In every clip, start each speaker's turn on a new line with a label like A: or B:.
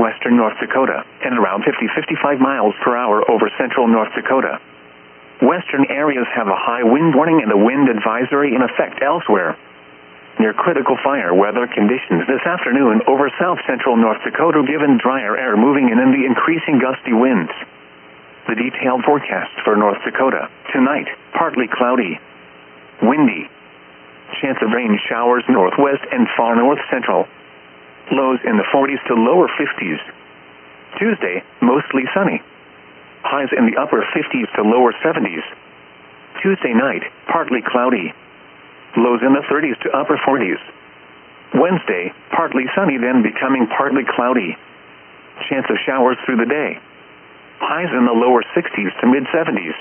A: western North Dakota, and around 50-55 miles per hour over central North Dakota. Western areas have a high wind warning and a wind advisory in effect elsewhere. Near critical fire weather conditions this afternoon over south-central North Dakota given drier air moving in and the increasing gusty winds. The detailed forecast for North Dakota. Tonight, partly cloudy. Windy. Chance of rain showers northwest and far north-central. Lows in the 40s to lower 50s. Tuesday, mostly sunny. Highs in the upper 50s to lower 70s. Tuesday night, partly cloudy. Lows in the 30s to upper 40s. Wednesday, partly sunny then becoming partly cloudy. Chance of showers through the day. Highs in the lower 60s to mid-70s.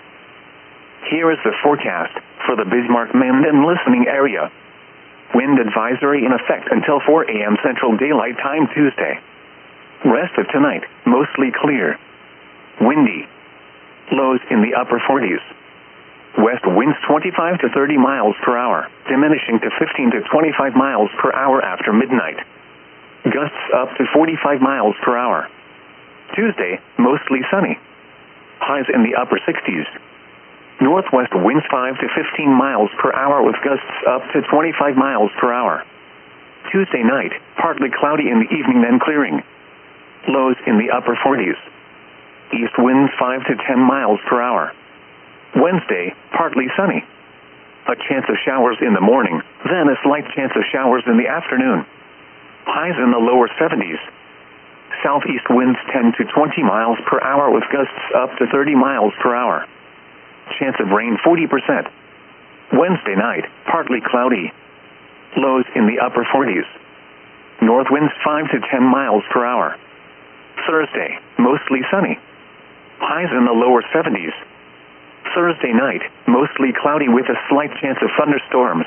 A: Here is the forecast for the Bismarck-Mandan listening area. Wind advisory in effect until 4 a.m. Central Daylight Time Tuesday. Rest of tonight, mostly clear. Windy. Lows in the upper 40s. West winds 25 to 30 miles per hour, diminishing to 15 to 25 miles per hour after midnight. Gusts up to 45 miles per hour. Tuesday, mostly sunny. Highs in the upper 60s. Northwest winds 5 to 15 miles per hour with gusts up to 25 miles per hour. Tuesday night, partly cloudy in the evening then clearing. Lows in the upper 40s. East winds 5 to 10 miles per hour. Wednesday, partly sunny. A chance of showers in the morning, then a slight chance of showers in the afternoon. Highs in the lower 70s. Southeast winds 10 to 20 miles per hour with gusts up to 30 miles per hour. Chance of rain 40%. Wednesday night, partly cloudy. Lows in the upper 40s. North winds 5 to 10 miles per hour. Thursday, mostly sunny. Highs in the lower 70s. Thursday night, mostly cloudy with a slight chance of thunderstorms.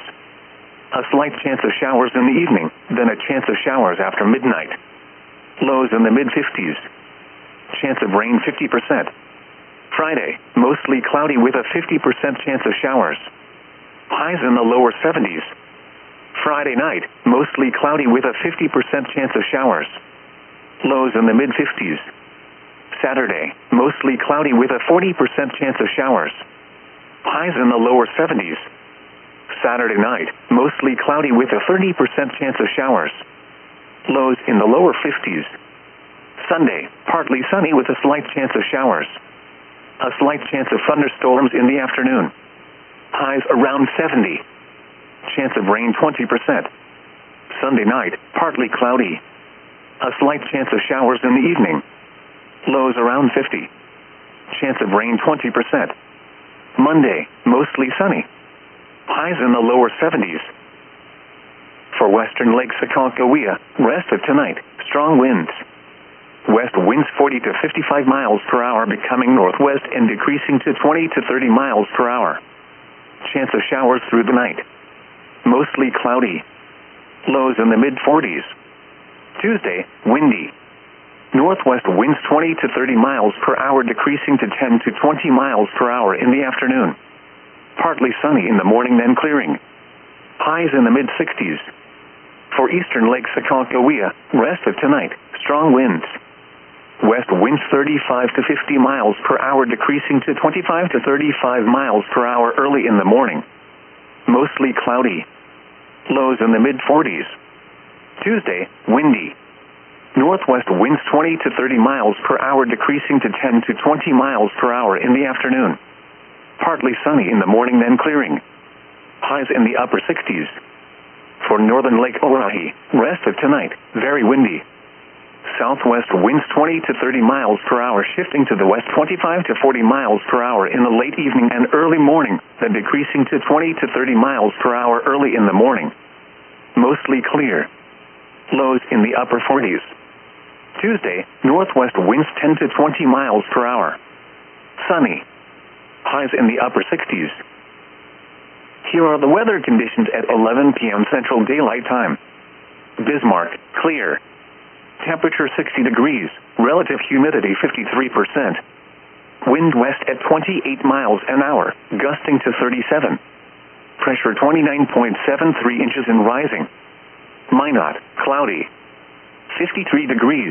A: A slight chance of showers in the evening, then a chance of showers after midnight. Lows in the mid-50s. Chance of rain 50%. Friday, mostly cloudy with a 50% chance of showers. Highs in the lower 70s. Friday night, mostly cloudy with a 50% chance of showers. Lows in the mid-50s. Saturday, mostly cloudy with a 40% chance of showers. Highs in the lower 70s. Saturday night, mostly cloudy with a 30% chance of showers. Lows in the lower 50s. Sunday, partly sunny with a slight chance of showers. A slight chance of thunderstorms in the afternoon. Highs around 70. Chance of rain 20%. Sunday night, partly cloudy. A slight chance of showers in the evening. Lows around 50. Chance of rain 20%. Monday, mostly sunny. Highs in the lower 70s. For western Lake Sakakawea, rest of tonight, strong winds. West winds 40 to 55 miles per hour becoming northwest and decreasing to 20 to 30 miles per hour. Chance of showers through the night. Mostly cloudy. Lows in the mid-40s. Tuesday, windy. Northwest winds 20 to 30 miles per hour decreasing to 10 to 20 miles per hour in the afternoon. Partly sunny in the morning then clearing. Highs in the mid-60s. For eastern Lake Sakakawea, rest of tonight, strong winds. West winds 35 to 50 miles per hour decreasing to 25 to 35 miles per hour early in the morning. Mostly cloudy. Lows in the mid-40s. Tuesday, windy. Northwest winds 20 to 30 miles per hour decreasing to 10 to 20 miles per hour in the afternoon. Partly sunny in the morning then clearing. Highs in the upper 60s. For northern Lake Oahe, rest of tonight, very windy. Southwest winds 20 to 30 miles per hour shifting to the west 25 to 40 miles per hour in the late evening and early morning, then decreasing to 20 to 30 miles per hour early in the morning. Mostly clear. Lows in the upper 40s. Tuesday, northwest winds 10 to 20 miles per hour. Sunny. Highs in the upper 60s. Here are the weather conditions at 11 p.m. Central Daylight Time. Bismarck, clear. Temperature 60 degrees, relative humidity 53%. Wind west at 28 miles an hour, gusting to 37. Pressure 29.73 inches and rising. Minot, cloudy. 53 degrees.